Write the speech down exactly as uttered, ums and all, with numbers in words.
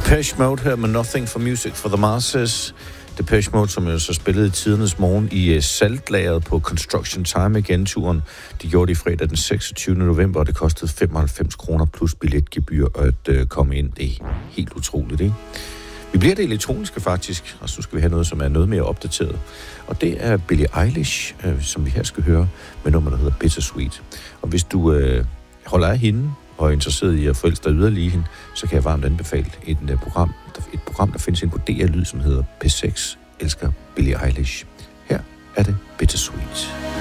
Depeche Mode her med Nothing for Music for the Masses. Depeche Mode, som jo så spillede i tidernes morgen i saltlageret på Construction Time igen-turen. De gjorde det i fredag den seksogtyvende november, og det kostede femoghalvfems kroner plus billetgebyr at øh, komme ind. Det er helt utroligt, ikke? Vi bliver det elektroniske faktisk, og så skal vi have noget, som er noget mere opdateret. Og det er Billie Eilish, øh, som vi her skal høre, med nummer, der hedder Bittersweet. Og hvis du øh, holder af hende, og er interesseret i at forelske dig yderligere i hende, så kan jeg varmt anbefale et, et, program, et program, der findes inde på D R Lyd, som hedder P seks elsker Billie Eilish. Her er det Bittersweet.